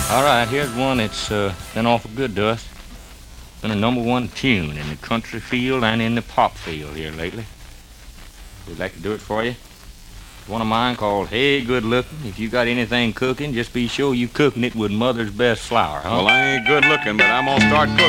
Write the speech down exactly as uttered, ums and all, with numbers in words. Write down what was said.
All right, here's one that's uh, been awful good to us. Been a number one tune in the country field and in the pop field here lately. We'd like to do it for you. It's one of mine called Hey Good Looking. If you got anything cooking, just be sure you cooking it with mother's best flour, huh? Well, I ain't good looking, but I'm gonna start cooking.